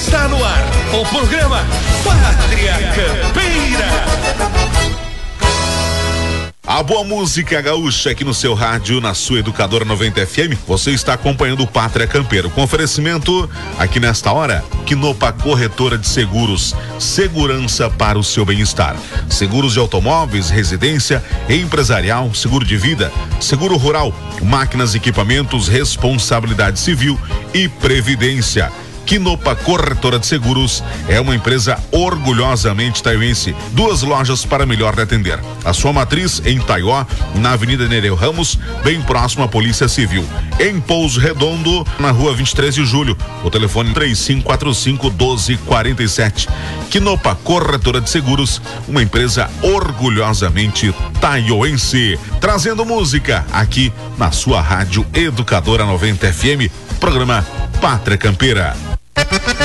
Está no ar o programa Pátria Campeira. A boa música gaúcha aqui no seu rádio, na sua Educadora 90 FM. Você está acompanhando o Pátria Campeiro. Com oferecimento aqui nesta hora, Quinopa Corretora de Seguros. Segurança para o seu bem-estar. Seguros de automóveis, residência, empresarial, seguro de vida, seguro rural, máquinas e equipamentos, responsabilidade civil e previdência. Quinopa Corretora de Seguros é uma empresa orgulhosamente taiuense. 2 lojas para melhor lhe atender. A sua matriz em Taió, na Avenida Nereu Ramos, bem próximo à Polícia Civil. Em Pouso Redondo, na Rua 23 de Julho. O telefone 3545-1247. Quinopa Corretora de Seguros, uma empresa orgulhosamente taioense. Trazendo música aqui na sua rádio Educadora 90 FM. Programa Pátria Campeira.